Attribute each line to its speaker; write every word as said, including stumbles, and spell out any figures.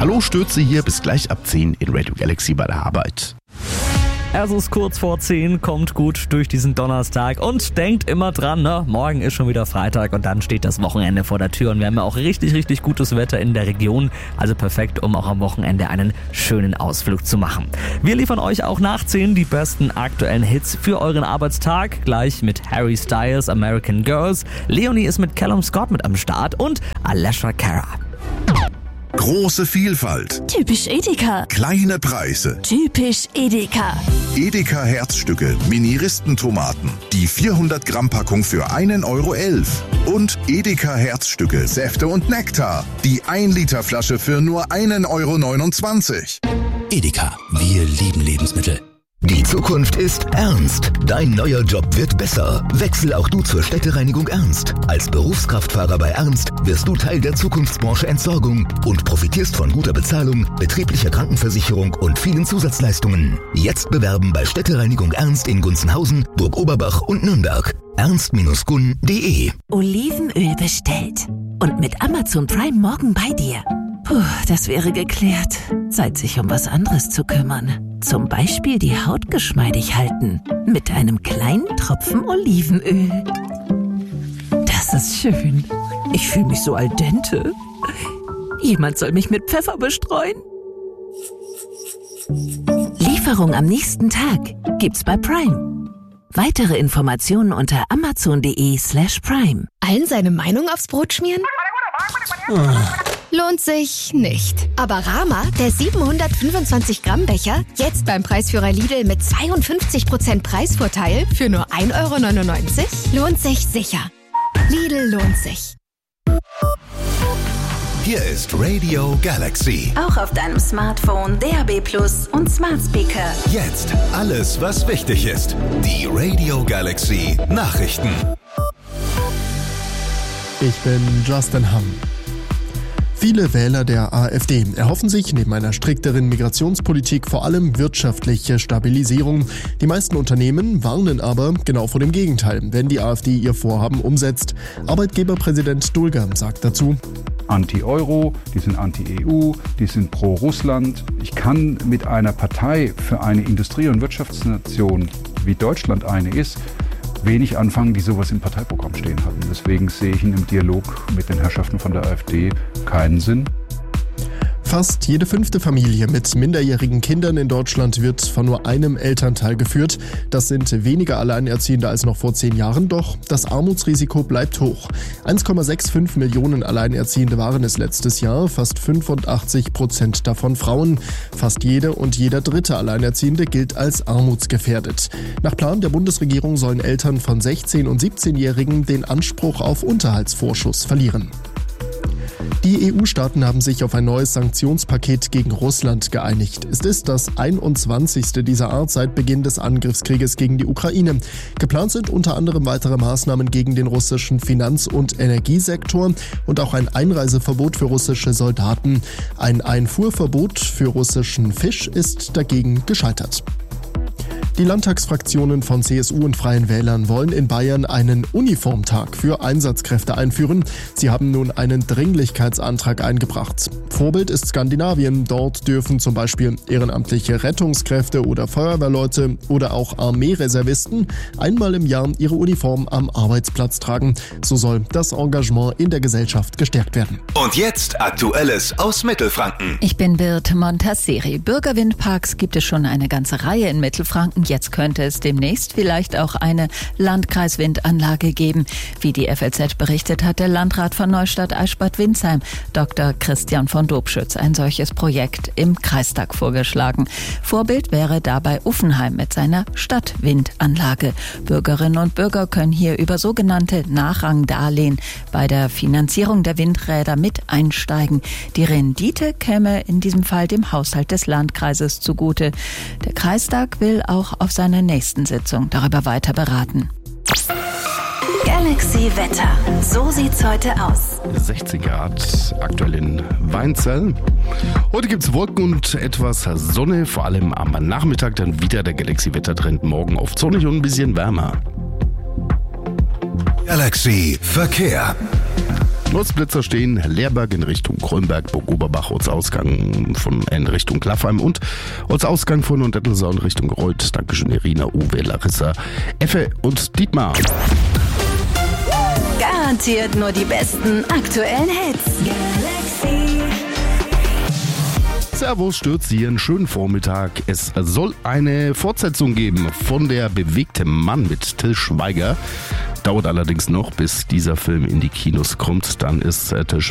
Speaker 1: Hallo, Stürze hier, bis gleich ab zehn in Radio Galaxy bei der Arbeit.
Speaker 2: Es ist kurz vor zehn, kommt gut durch diesen Donnerstag und denkt immer dran, ne? Morgen ist schon wieder Freitag und dann steht das Wochenende vor der Tür und wir haben ja auch richtig, richtig gutes Wetter in der Region, also perfekt, um auch am Wochenende einen schönen Ausflug zu machen. Wir liefern euch auch nach zehn die besten aktuellen Hits für euren Arbeitstag, gleich mit Harry Styles, American Girls, Leonie ist mit Callum Scott mit am Start und Alessia Cara.
Speaker 3: Große Vielfalt.
Speaker 4: Typisch Edeka.
Speaker 3: Kleine Preise.
Speaker 4: Typisch Edeka.
Speaker 3: Edeka Herzstücke, Mini-Ristentomaten. Die vierhundert Gramm Packung für einen Euro elf. Und Edeka Herzstücke, Säfte und Nektar. Die ein Liter Flasche für nur einen Euro neunundzwanzig.
Speaker 5: Edeka, wir lieben Lebensmittel.
Speaker 6: Die Zukunft ist ernst. Dein neuer Job wird besser. Wechsel auch du zur Städtereinigung Ernst. Als Berufskraftfahrer bei Ernst wirst du Teil der Zukunftsbranche Entsorgung und profitierst von guter Bezahlung, betrieblicher Krankenversicherung und vielen Zusatzleistungen. Jetzt bewerben bei Städtereinigung Ernst in Gunzenhausen, Burg Oberbach und Nürnberg. ernst Bindestrich gun punkt de.
Speaker 4: Olivenöl bestellt. Und mit Amazon Prime morgen bei dir. Puh, das wäre geklärt. Zeit, sich um was anderes zu kümmern. Zum Beispiel die Haut geschmeidig halten. Mit einem kleinen Tropfen Olivenöl. Das ist schön. Ich fühle mich so al dente. Jemand soll mich mit Pfeffer bestreuen. Lieferung am nächsten Tag gibt's bei Prime. Weitere Informationen unter amazon.de slash prime.
Speaker 7: Allen seine Meinung aufs Brot schmieren? Lohnt sich nicht. Aber Rama, der siebenhundertfünfundzwanzig Gramm Becher, jetzt beim Preisführer Lidl mit zweiundfünfzig Prozent Preisvorteil für nur ein Euro neunundneunzig, lohnt sich sicher. Lidl lohnt sich.
Speaker 3: Hier ist Radio Galaxy.
Speaker 4: Auch auf deinem Smartphone, D A B Plus und Smart Speaker.
Speaker 3: Jetzt alles, was wichtig ist. Die Radio Galaxy Nachrichten.
Speaker 8: Ich bin Justin Hamm. Viele Wähler der AfD erhoffen sich neben einer strikteren Migrationspolitik vor allem wirtschaftliche Stabilisierung. Die meisten Unternehmen warnen aber genau vor dem Gegenteil, wenn die AfD ihr Vorhaben umsetzt. Arbeitgeberpräsident Dulger sagt dazu:
Speaker 9: Anti-Euro, die sind anti-E U, die sind pro-Russland. Ich kann mit einer Partei für eine Industrie- und Wirtschaftsnation, wie Deutschland eine ist, wenig anfangen, die sowas im Parteiprogramm stehen hatten. Deswegen sehe ich in dem Dialog mit den Herrschaften von der AfD keinen Sinn.
Speaker 8: Fast jede fünfte Familie mit minderjährigen Kindern in Deutschland wird von nur einem Elternteil geführt. Das sind weniger Alleinerziehende als noch vor zehn Jahren, doch das Armutsrisiko bleibt hoch. eins Komma fünfundsechzig Millionen Alleinerziehende waren es letztes Jahr, fast fünfundachtzig Prozent davon Frauen. Fast jede und jeder dritte Alleinerziehende gilt als armutsgefährdet. Nach Plan der Bundesregierung sollen Eltern von sechzehn- und siebzehnjährigen den Anspruch auf Unterhaltsvorschuss verlieren. Die E U-Staaten haben sich auf ein neues Sanktionspaket gegen Russland geeinigt. Es ist das einundzwanzigste dieser Art seit Beginn des Angriffskrieges gegen die Ukraine. Geplant sind unter anderem weitere Maßnahmen gegen den russischen Finanz- und Energiesektor und auch ein Einreiseverbot für russische Soldaten. Ein Einfuhrverbot für russischen Fisch ist dagegen gescheitert. Die Landtagsfraktionen von C S U und Freien Wählern wollen in Bayern einen Uniformtag für Einsatzkräfte einführen. Sie haben nun einen Dringlichkeitsantrag eingebracht. Vorbild ist Skandinavien. Dort dürfen zum Beispiel ehrenamtliche Rettungskräfte oder Feuerwehrleute oder auch Armeereservisten einmal im Jahr ihre Uniform am Arbeitsplatz tragen. So soll das Engagement in der Gesellschaft gestärkt werden.
Speaker 3: Und jetzt Aktuelles aus Mittelfranken.
Speaker 10: Ich bin Birte Montasseri. Bürgerwindparks gibt es schon eine ganze Reihe in Mittelfranken. Jetzt könnte es demnächst vielleicht auch eine Landkreiswindanlage geben. Wie die F L Z berichtet, hat der Landrat von Neustadt-Eichstätt-Windsheim, Doktor Christian von Dobschütz, ein solches Projekt im Kreistag vorgeschlagen. Vorbild wäre dabei Uffenheim mit seiner Stadtwindanlage. Bürgerinnen und Bürger können hier über sogenannte Nachrangdarlehen bei der Finanzierung der Windräder mit einsteigen. Die Rendite käme in diesem Fall dem Haushalt des Landkreises zugute. Der Kreistag will auch auf seiner nächsten Sitzung darüber weiter beraten.
Speaker 4: Galaxy Wetter. So sieht's heute aus.
Speaker 1: sechzehn Grad aktuell in Weinzell. Heute gibt's Wolken und etwas Sonne, vor allem am Nachmittag dann wieder der Galaxy Wettertrend, morgen oft sonnig und ein bisschen wärmer.
Speaker 3: Galaxy Verkehr.
Speaker 1: Nutzblitzer stehen Leerberg in Richtung Krönberg, Burg-Oberbach, Ortsausgang von N Richtung Klaffheim und Ortsausgang von und Dettelsau in Richtung Reuth. Dankeschön Irina, Uwe, Larissa, Effe und Dietmar.
Speaker 4: Garantiert nur die besten aktuellen Hits. Galaxy.
Speaker 1: Servus, stürzt hier einen schönen Vormittag. Es soll eine Fortsetzung geben von Der bewegte Mann mit Till Schweiger. Dauert allerdings noch, bis dieser Film in die Kinos kommt. Dann ist Till